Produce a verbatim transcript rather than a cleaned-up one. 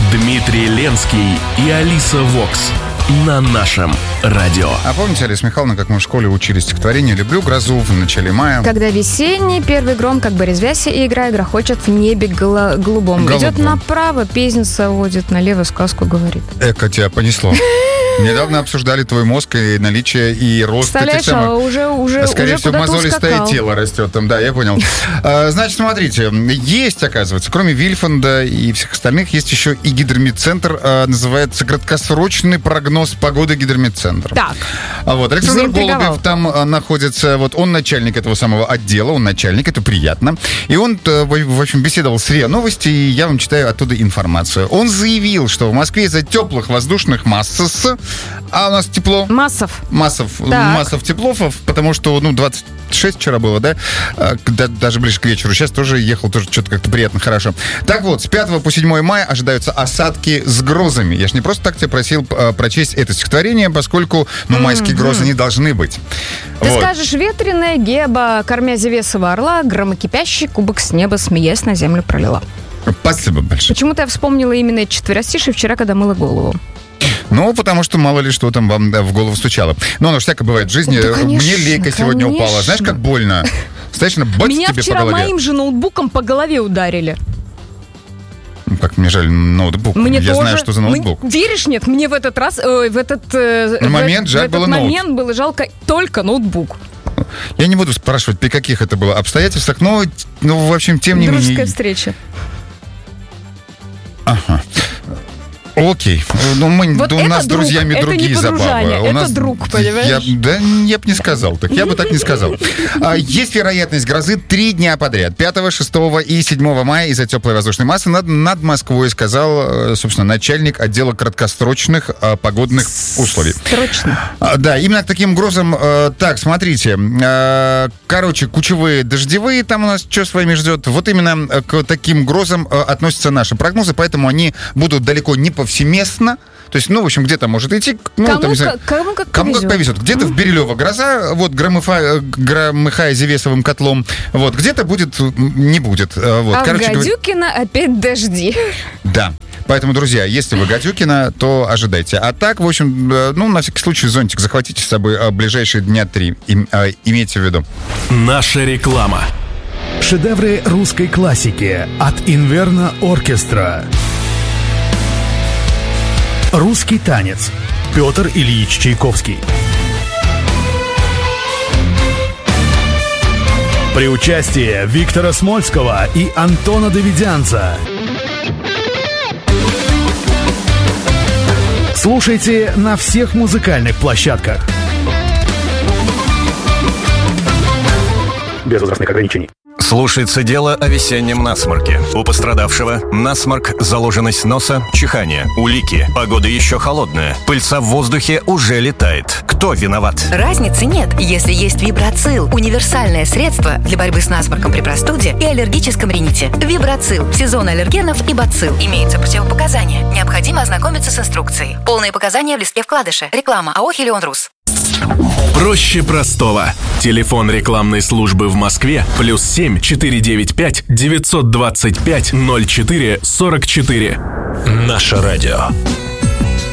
Дмитрий Ленский и Алиса Вокс на нашем радио. А помните, Алиса Михайловна, как мы в школе учили стихотворение «Люблю грозу» в начале мая? Когда весенний первый гром, как бы резвясь и играя, грохочет в небе голо- голубом. Голубом. Идет направо, песенца водит, налево сказку говорит. Эко, тебя понесло. Недавно обсуждали твой мозг и наличие и рост. Представляешь, а уже, уже, Скорее уже всего, куда-то мозолистое ускакал. тело растет там, да, я понял. А, значит, смотрите, есть, оказывается, кроме Вильфанда и всех остальных, есть еще и гидрометцентр, а, называется краткосрочный прогноз погоды гидрометцентр. Так. А вот Александр Заинтриговал. Голубев там а, находится, вот он начальник этого самого отдела, он начальник, это приятно. И он, а, в, в общем, беседовал с РИА Новости, и я вам читаю оттуда информацию. Он заявил, что в Москве из-за теплых воздушных масс, а у нас тепло. Массов. Массов, Так. массов теплофов, потому что, ну, двадцать шесть вчера было, да? А, да, даже ближе к вечеру. Сейчас тоже ехал, тоже что-то как-то приятно, хорошо. Так вот, с пятого по седьмое мая ожидаются осадки с грозами. Я ж не просто так тебя просил а, прочесть это стихотворение, поскольку, ну, майские Mm-hmm. грозы не должны быть. Ты Вот. скажешь, ветреная геба, кормя зевесого орла, громокипящий кубок с неба, смеясь, на землю пролила. Спасибо большое. Почему-то я вспомнила именно эти четверостишие вчера, когда мыла голову. Ну, потому что мало ли что там вам да, в голову стучало. Но оно всякое бывает в жизни. Да, конечно, Мне лейка сегодня конечно. упала. Знаешь, как больно? Знаешь, на бать Меня тебе вчера по голове. моим же ноутбуком по голове ударили. Ну, как мне жаль, ноутбук. Мне Я тоже. знаю, что за ноутбук. Мы- веришь, нет, мне в этот раз, э, в этот, э, На в, момент в жаль этот было ноут. момент было жалко только ноутбук. Я не буду спрашивать, при каких это было обстоятельствах, но, ну, в общем, тем не Дружеская менее... встреча. Ага. Окей. Ну, мы, Вот у это нас с друг, друзьями это другие не подружание, забавы. У это нас, друг, понимаешь? Я, да, я бы не сказал так. Я бы так не сказал. А, есть вероятность грозы три дня подряд. пятого, шестого и седьмого мая из-за теплой воздушной массы над, над Москвой, сказал, собственно, начальник отдела краткосрочных а, погодных условий. Срочно. А, Да, именно к таким грозам. э, Так, смотрите. э, Короче, кучевые, дождевые там у нас что с вами ждет. Вот именно э, к таким грозам э, относятся наши прогнозы, поэтому они будут далеко не повсеместно. То есть, ну, в общем, где-то может идти... Ну, Кому, там, не знаю, как, кому как Кому как повезет. повезет. Где-то в Бирюлево гроза, вот, громыхая, громыхая Зевесовым котлом. Вот, где-то будет, не будет. э, Вот, А короче в говоря, Гадюкино опять дожди. да. Поэтому, друзья, если вы Гадюкина, то ожидайте. А так, в общем, э, ну, на всякий случай, зонтик захватите с собой э, ближайшие дня три. Им- э, Имейте в виду. Наша реклама. Шедевры русской классики от Инверно Оркестра. Русский танец. Петр Ильич Чайковский. При участии Виктора Смольского и Антона Давидянца. Слушайте на всех музыкальных площадках. Без возрастных ограничений. Слушается дело о весеннем насморке. У пострадавшего насморк, заложенность носа, чихание, улики. Погода еще холодная. Пыльца в воздухе уже летает. Кто виноват? Разницы нет, если есть Вибрацил. Универсальное средство для борьбы с насморком при простуде и аллергическом рините. Вибрацил. Сезон аллергенов и бацилл. Имеются противопоказания. Необходимо ознакомиться с инструкцией. Полные показания в листке вкладыша. Реклама АО «Хелион Рус». Проще простого. Телефон рекламной службы в Москве плюс семь четыре девять пять девятьсот двадцать пять ноль четыре сорок четыре. Наше радио.